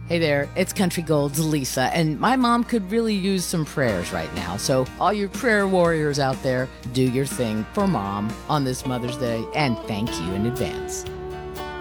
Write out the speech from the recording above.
Hey there, it's Country Gold's Lisa, and my mom could really use some prayers right now. So, all you prayer warriors out there, do your thing for Mom on this Mother's Day, and thank you in advance.